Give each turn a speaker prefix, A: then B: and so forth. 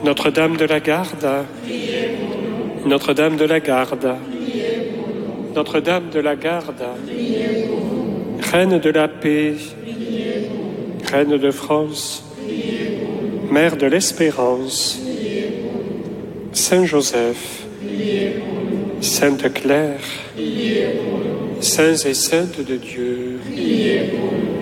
A: Notre-Dame de la Garde, Notre-Dame de la Garde, Notre-Dame de la Garde, Reine de la paix, Reine de France, Mère de l'espérance, Saint Joseph, Sainte Claire, Saints et Saintes de Dieu,